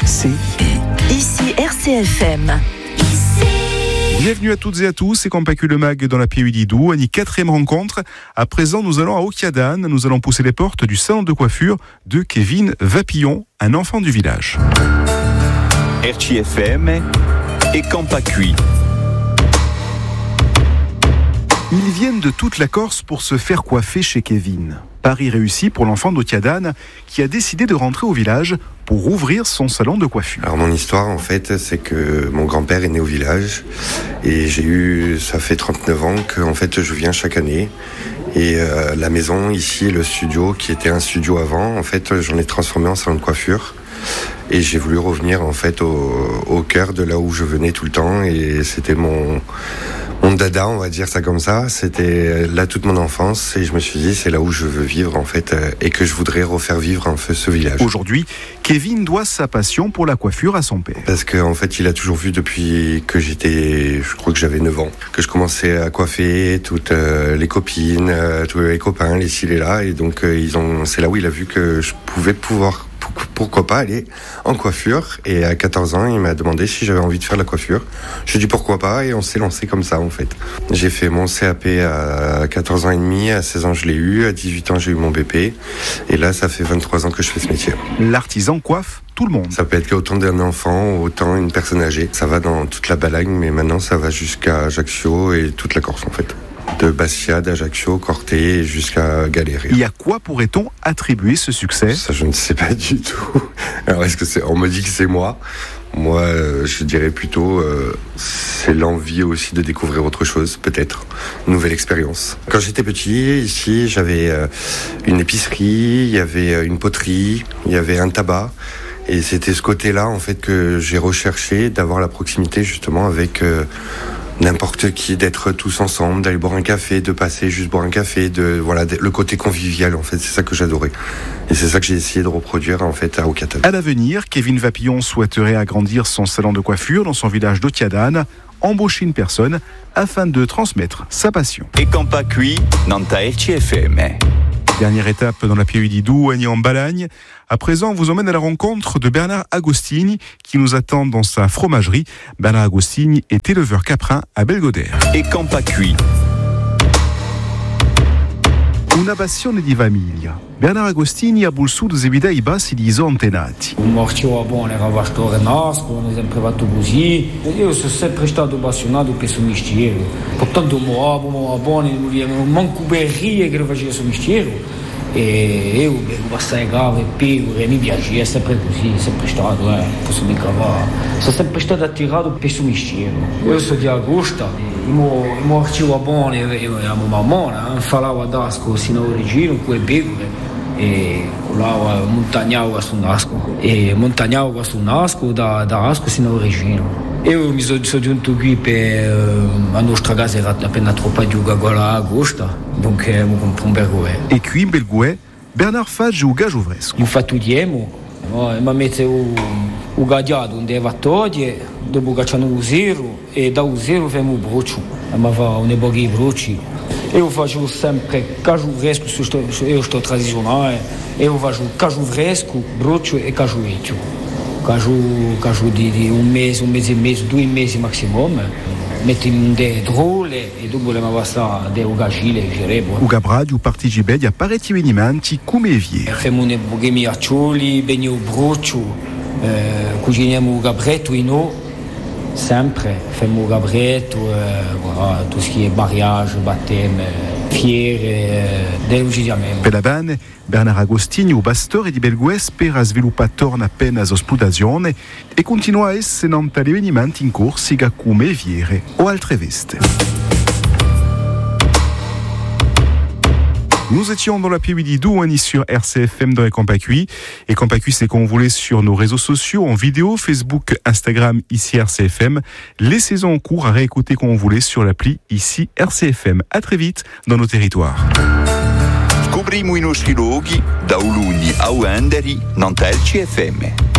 c'est ici RCFM. Bienvenue à toutes et à tous, c'est Compacu le Mag dans la Pays d'Idou, Annie 4e rencontre. À présent, nous allons à Okiadan, nous allons pousser les portes du salon de coiffure de Kevin Vapillon, un enfant du village. RCFM et Compacu. Ils viennent de toute la Corse pour se faire coiffer chez Kevin. Pari réussi pour l'enfant d'Okiadan qui a décidé de rentrer au village pour ouvrir son salon de coiffure. Alors mon histoire en fait c'est que mon grand-père est né au village et ça fait 39 ans que en fait je viens chaque année et la maison ici, le studio qui était un studio avant, en fait j'en ai transformé en salon de coiffure. Et j'ai voulu revenir en fait au cœur de là où je venais tout le temps et c'était mon dada, on va dire ça comme ça. C'était là toute mon enfance et je me suis dit c'est là où je veux vivre en fait et que je voudrais refaire vivre un peu ce village. Aujourd'hui, Kevin doit sa passion pour la coiffure à son père. Parce qu'en fait il a toujours vu depuis que je crois que j'avais 9 ans, que je commençais à coiffer toutes les copines, tous les copains, les ci, les là et donc c'est là où il a vu que je pouvais pourquoi pas aller en coiffure. Et à 14 ans, il m'a demandé si j'avais envie de faire de la coiffure. Je lui ai dit pourquoi pas et on s'est lancé comme ça en fait. J'ai fait mon CAP à 14 ans et demi, à 16 ans je l'ai eu, à 18 ans j'ai eu mon BP et là ça fait 23 ans que je fais ce métier. L'artisan coiffe tout le monde. Ça peut être autant d'un enfant, autant une personne âgée. Ça va dans toute la Balagne mais maintenant ça va jusqu'à Ajaccio et toute la Corse en fait. De Bastia, d'Ajaccio, Corté jusqu'à Galéry. Et à quoi pourrait-on attribuer ce succès ? Ça, je ne sais pas du tout. Alors, on me dit que c'est moi. Moi, je dirais plutôt, c'est l'envie aussi de découvrir autre chose, peut-être. Une nouvelle expérience. Quand j'étais petit, ici, j'avais une épicerie, il y avait une poterie, il y avait un tabac. Et c'était ce côté-là, en fait, que j'ai recherché, d'avoir la proximité, justement, avec n'importe qui, d'être tous ensemble, d'aller boire un café, de passer juste boire un café, le côté convivial en fait, c'est ça que j'adorais. Et c'est ça que j'ai essayé de reproduire en fait à Okiadan. À l'avenir, Kevin Vapillon souhaiterait agrandir son salon de coiffure dans son village d'Okiadan, embaucher une personne afin de transmettre sa passion. Et Compacu dans ta RCFM. Dernière étape dans la Pays d'Idou, Annie en Balagne. À présent, on vous emmène à la rencontre de Bernard Agostini qui nous attend dans sa fromagerie. Bernard Agostini est éleveur caprin à Belgodere. E Compacu. Una passione di famiglia. Bernard Agostini ha bolsuto i bassi di Zontenati. Un morchio buono era pastore nasco, non è sempre fatto così. Io sono sempre stato appassionato per questo mestiere. Portanto buono, non manco berrie che lo faceva questo mestiere. E io passai cave, pecore, mi piaceva, è sempre così, è sempre stato, posso mica fare. Sono sempre stato attirato per questo mestiere. Io sono di Agosta, io morchivo buono, io amo mamma, falava d'asco sino all'origine, con le pecore. E là montagnavo su nasco e montagnavo su nasco da Asco sino all'origine. Io mi sono giunto qui per la nostra casa era appena troppo giuga a agosto, donc mi compro un bergoe. E qui in Belgoè, Bernard fa giuga giovresco. Infatti mi mette un gadiato un deva togliere, dopo che c'hanno un zero e da un zero famo un brucio, ma fa un boghi bruci. Eu faço sempre caju fresco, eu estou tradicional, eu faço caju fresco, brocho e cajueiro. Caju de um mês e meio, 2 meses maximum. Metti un drole e dopo le basta de ugagile gerebo. O gabradi, o partigibedi a pareti venimanti come vie. Femo ne bogemi accioli, beni o brocho, cuciniamo o gabretto in o. Sempre, famo gabretto, voilà, tout ce qui est mariage, baptême, fiere, delucidiamento. Per la bane, Bernard Agostini, o bastore di Belgoè, spera sviluppare torna appena ospitazione e continua a essere nanta gli avvenimenti in corsi come viere o altre veste. Nous étions dans la Pays d'Idou, on est sur RCFM dans les Compacu. Et Compacu, c'est qu'on voulait sur nos réseaux sociaux, en vidéo, Facebook, Instagram, ici RCFM. Les saisons en cours à réécouter qu'on voulait sur l'appli ici RCFM. À très vite dans nos territoires. Scopriamo i nostri luoghi da Uluni a Uenderi, non RCFM.